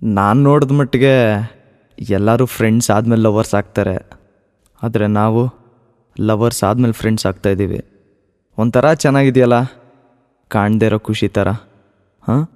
ನಾನು ನೋಡಿದ ಮಟ್ಟಿಗೆ ಎಲ್ಲರೂ ಫ್ರೆಂಡ್ಸ್ ಆದಮೇಲೆ ಲವರ್ಸ್ ಆಗ್ತಾರೆ. ಆದರೆ ನಾವು ಲವರ್ಸ್ ಆದಮೇಲೆ ಫ್ರೆಂಡ್ಸ್ ಆಗ್ತಾಯಿದ್ದೀವಿ. ಒಂಥರ ಚೆನ್ನಾಗಿದೆಯಲ್ಲ, ಕಾಣದೇ ಇರೋ ಖುಷಿ ಥರ. ಹಾಂ,